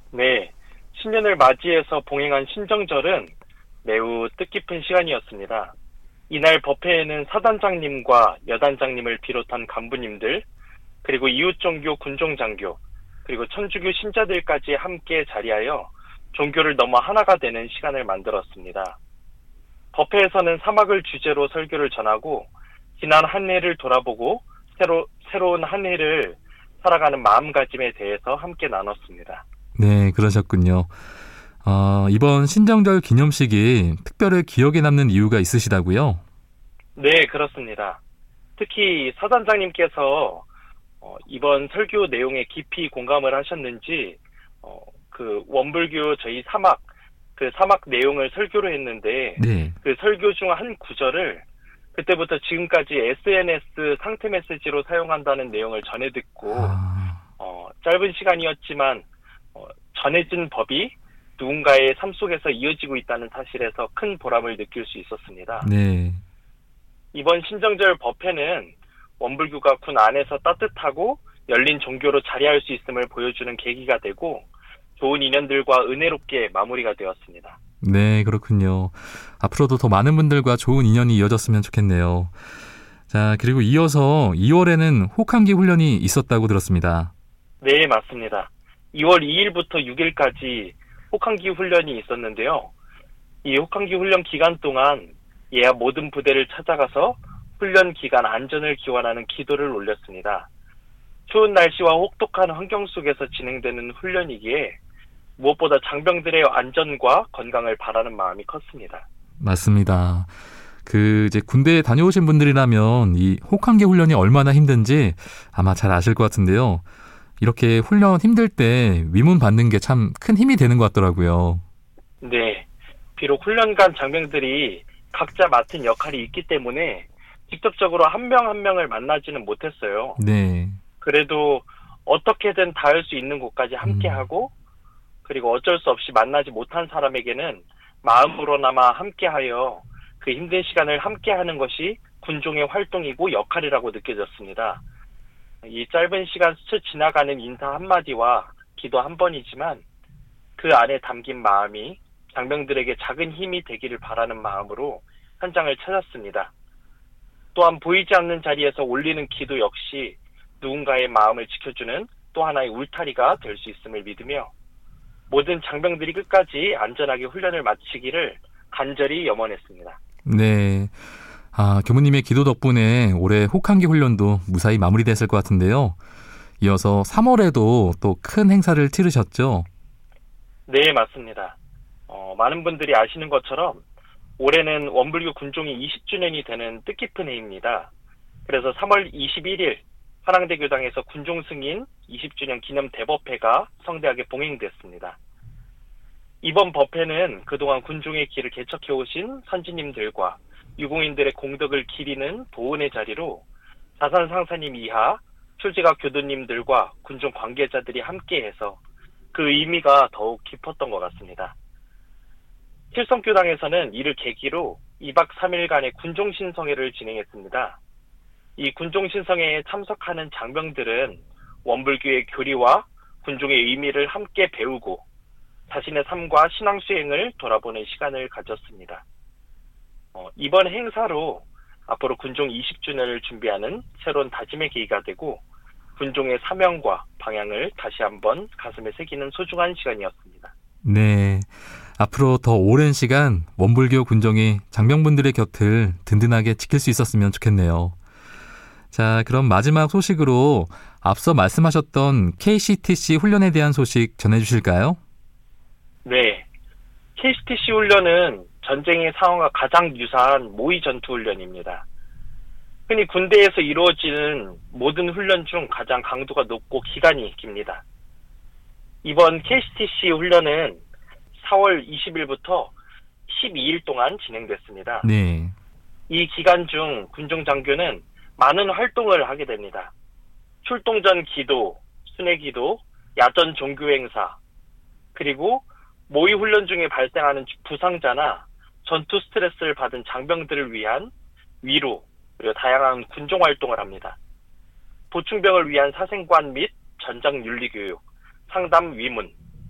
네, 신년을 맞이해서 봉행한 신정절은 매우 뜻깊은 시간이었습니다. 이날 법회에는 사단장님과 여단장님을 비롯한 간부님들, 그리고 이웃종교 군종장교, 그리고 천주교 신자들까지 함께 자리하여 종교를 넘어 하나가 되는 시간을 만들었습니다. 법회에서는 사막을 주제로 설교를 전하고 지난 한 해를 돌아보고 새로운 한 해를 살아가는 마음가짐에 대해서 함께 나눴습니다. 네, 그러셨군요. 이번 신정절 기념식이 특별히 기억에 남는 이유가 있으시다고요? 네, 그렇습니다. 특히 사단장님께서 이번 설교 내용에 깊이 공감을 하셨는지 그 원불교 저희 사막 내용을 설교를 했는데 네. 그 설교 중 한 구절을 그때부터 지금까지 SNS 상태 메시지로 사용한다는 내용을 전해 듣고 짧은 시간이었지만 전해진 법이 누군가의 삶 속에서 이어지고 있다는 사실에서 큰 보람을 느낄 수 있었습니다. 네. 이번 신정절 법회는 원불교가 군 안에서 따뜻하고 열린 종교로 자리할 수 있음을 보여주는 계기가 되고 좋은 인연들과 은혜롭게 마무리가 되었습니다. 네, 그렇군요. 앞으로도 더 많은 분들과 좋은 인연이 이어졌으면 좋겠네요. 자, 그리고 이어서 2월에는 혹한기 훈련이 있었다고 들었습니다. 네, 맞습니다. 2월 2일부터 6일까지 혹한기 훈련이 있었는데요. 이 혹한기 훈련 기간 동안 예하 모든 부대를 찾아가서 훈련 기간 안전을 기원하는 기도를 올렸습니다. 추운 날씨와 혹독한 환경 속에서 진행되는 훈련이기에 무엇보다 장병들의 안전과 건강을 바라는 마음이 컸습니다. 맞습니다. 이제 군대에 다녀오신 분들이라면 이 혹한기 훈련이 얼마나 힘든지 아마 잘 아실 것 같은데요. 이렇게 훈련 힘들 때 위문 받는 게 참 큰 힘이 되는 것 같더라고요. 네. 비록 훈련관 장병들이 각자 맡은 역할이 있기 때문에 직접적으로 한 명 한 명을 만나지는 못했어요. 네. 그래도 어떻게든 닿을 수 있는 곳까지 함께하고 그리고 어쩔 수 없이 만나지 못한 사람에게는 마음으로나마 함께하여 그 힘든 시간을 함께하는 것이 군종의 활동이고 역할이라고 느껴졌습니다. 이 짧은 시간 스쳐 지나가는 인사 한마디와 기도 한 번이지만 그 안에 담긴 마음이 장병들에게 작은 힘이 되기를 바라는 마음으로 현장을 찾았습니다. 또한 보이지 않는 자리에서 올리는 기도 역시 누군가의 마음을 지켜주는 또 하나의 울타리가 될 수 있음을 믿으며 모든 장병들이 끝까지 안전하게 훈련을 마치기를 간절히 염원했습니다. 네. 교무님의 기도 덕분에 올해 혹한기 훈련도 무사히 마무리됐을 것 같은데요. 이어서 3월에도 또 큰 행사를 치르셨죠? 네, 맞습니다. 많은 분들이 아시는 것처럼 올해는 원불교 군종이 20주년이 되는 뜻깊은 해입니다. 그래서 3월 21일 화랑대 교당에서 군종 승인 20주년 기념 대법회가 성대하게 봉행됐습니다. 이번 법회는 그동안 군종의 길을 개척해 오신 선지님들과 유공인들의 공덕을 기리는 보은의 자리로 자산상사님 이하 출제각 교도님들과 군종 관계자들이 함께해서 그 의미가 더욱 깊었던 것 같습니다. 칠성교당에서는 이를 계기로 2박 3일간의 군종신성회를 진행했습니다. 이 군종신성회에 참석하는 장병들은 원불교의 교리와 군종의 의미를 함께 배우고 자신의 삶과 신앙 수행을 돌아보는 시간을 가졌습니다. 이번 행사로 앞으로 군종 20주년을 준비하는 새로운 다짐의 계기가 되고 군종의 사명과 방향을 다시 한번 가슴에 새기는 소중한 시간이었습니다. 네. 앞으로 더 오랜 시간 원불교 군종이 장병분들의 곁을 든든하게 지킬 수 있었으면 좋겠네요. 자, 그럼 마지막 소식으로 앞서 말씀하셨던 KCTC 훈련에 대한 소식 전해주실까요? 네. KCTC 훈련은 전쟁의 상황과 가장 유사한 모의 전투 훈련입니다. 흔히 군대에서 이루어지는 모든 훈련 중 가장 강도가 높고 기간이 깁니다. 이번 KCTC 훈련은 4월 20일부터 12일 동안 진행됐습니다. 네. 이 기간 중 군종 장교는 많은 활동을 하게 됩니다. 출동 전 기도, 순회 기도, 야전 종교 행사, 그리고 모의 훈련 중에 발생하는 부상자나 전투 스트레스를 받은 장병들을 위한 위로, 그리고 다양한 군종 활동을 합니다. 보충병을 위한 사생관 및 전장 윤리 교육, 상담 위문,